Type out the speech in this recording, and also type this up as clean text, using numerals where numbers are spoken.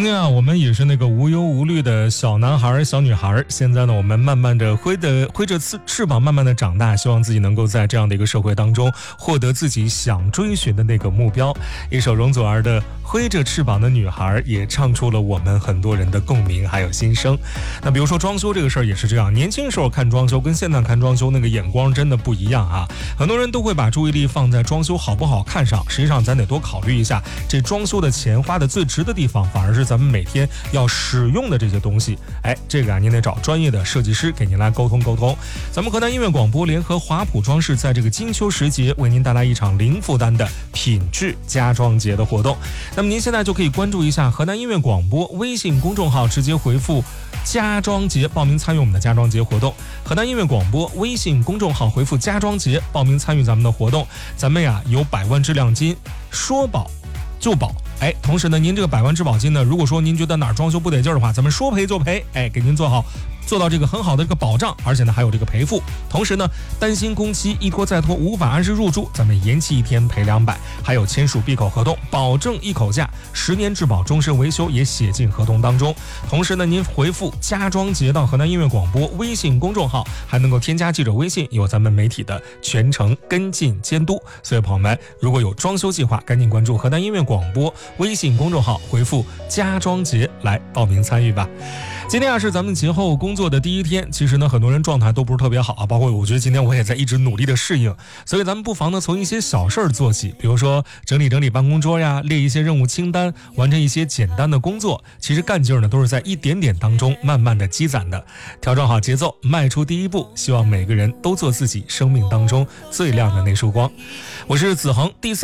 经啊，我们也是那个无忧无虑的小男孩、小女孩。现在呢，我们慢慢的挥着翅膀，慢慢的长大，希望自己能够在这样的一个社会当中，获得自己想追寻的那个目标。一首容祖儿的《挥着翅膀的女孩》也唱出了我们很多人的共鸣还有心声。那比如说装修这个事儿也是这样，年轻时候看装修跟现在看装修那个眼光真的不一样啊。很多人都会把注意力放在装修好不好看上，实际上咱得多考虑一下，这装修的钱花的最值的地方，反而是咱们每天要使用的这些东西。这个您得找专业的设计师给您来沟通沟通。咱们河南音乐广播联合华普装饰在这个金秋时节为您带来一场零负担的品质家装节的活动。那么您现在就可以关注一下河南音乐广播微信公众号，直接回复家装节报名参与我们的家装节活动。河南音乐广播微信公众号回复家装节报名参与咱们的活动。咱们呀有100万质量金，说保就保。同时呢，您这个100万质保金呢，如果说您觉得哪儿装修不得劲儿的话，咱们说赔就赔，给您做到这个很好的这个保障，而且呢还有这个赔付。同时呢，担心工期一拖再拖无法按时入住，咱们延期1天赔200，还有签署闭口合同，保证一口价，10年质保，终身维修也写进合同当中。同时呢，您回复家装节到河南音乐广播微信公众号，还能够添加记者微信，有咱们媒体的全程跟进监督。所以朋友们，如果有装修计划，赶紧关注河南音乐广播微信公众号，回复家装节来报名参与吧。今天是咱们节后工作的第一天，其实呢很多人状态都不是特别好啊，包括我觉得今天我也在一直努力的适应，所以咱们不妨呢从一些小事儿做起，比如说整理办公桌呀，列一些任务清单，完成一些简单的工作。其实干劲儿呢都是在一点点当中慢慢的积攒的。调整好节奏，迈出第一步，希望每个人都做自己生命当中最亮的那束光。我是子恒，第3